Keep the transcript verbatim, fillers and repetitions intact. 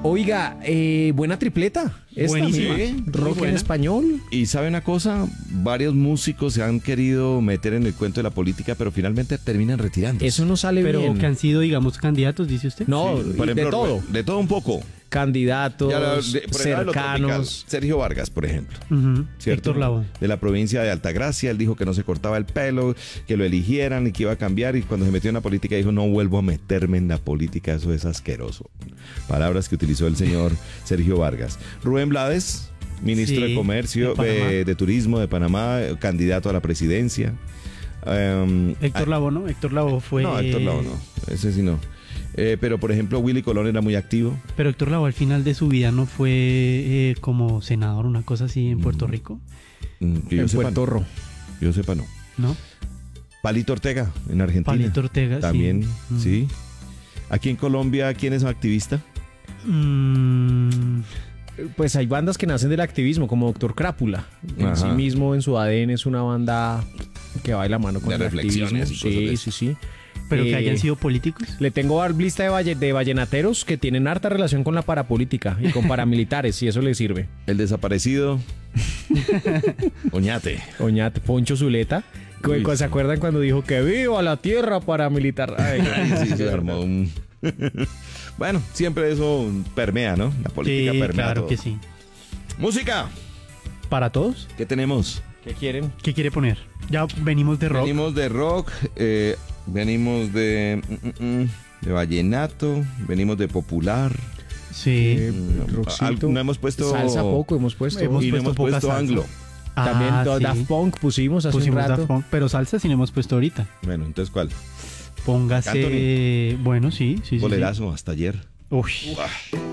Oiga, eh, buena tripleta. Esta, Buenísima. mire, Muy rock en buena. español. Y sabe una cosa, varios músicos se han querido meter en el cuento de la política, pero finalmente terminan retirándose. Eso no sale Pero bien. que han sido, digamos, candidatos, dice usted. No, Sí, y por ejemplo, de todo. De todo un poco. Candidatos, Ya la- de- por el lado de lo tropical, cercanos. Sergio Vargas, por ejemplo. Ujú. ¿Cierto? Héctor Lavoe. De la provincia de Altagracia, él dijo que no se cortaba el pelo, que lo eligieran y que iba a cambiar, y cuando se metió en la política dijo, no vuelvo a meterme en la política, eso es asqueroso. Palabras que utilizó el señor Sergio Vargas. Rubén Blades, ministro Sí, de Comercio, de Panamá. de, de Turismo de Panamá, candidato a la presidencia. Um, Héctor ah, Lavoe, ¿no? Héctor Lavoe fue... No, Héctor Lavoe no, ese sí no. Eh, pero por ejemplo, Willy Colón era muy activo. Pero Héctor Lavoe al final de su vida no fue eh, como senador, una cosa así en Puerto Rico, Mm, que yo En sepa, Puerto no. Rico. Yo sepa, no. ¿no? Palito Ortega, en Argentina. Palito Ortega, También, sí. Mm. sí. Aquí en Colombia, ¿quién es activista? Mm, Pues hay bandas que nacen del activismo, como Doctor Crápula. En Ajá. sí mismo, en su A D N, es una banda que va de la mano con De el reflexiones activismo. y cosas de Sí, eso. sí, sí. pero Eh, que hayan sido políticos. Le tengo lista de, valle- de vallenateros que tienen harta relación con la parapolítica y con paramilitares, si eso le sirve. El desaparecido. Oñate. Oñate, Poncho Zuleta. ¿Cu- Uy, ¿Se sí. acuerdan cuando dijo que viva la tierra paramilitar? Ay, Ay, sí, se armó un... Bueno, siempre eso permea, ¿no? La política Sí, permea claro todo. que sí. Música. ¿Para todos? ¿Qué tenemos? ¿Qué quieren? ¿Qué quiere poner? Ya venimos de rock. Venimos de rock, eh, venimos de... mm, mm, mm, de vallenato, venimos de popular. Sí. Eh, Mm, rockcito. al- no hemos puesto... Salsa poco hemos puesto. Hemos y no puesto hemos poca puesto salsa. anglo. También Ah, do- sí. Daft Punk pusimos hace Pusimos un rato. Daft Punk, pero salsa sí no hemos puesto ahorita. Bueno, entonces, ¿cuál? Póngase... Bueno, sí, sí, sí. sí. Bolerazo, hasta ayer. Uy. Uah.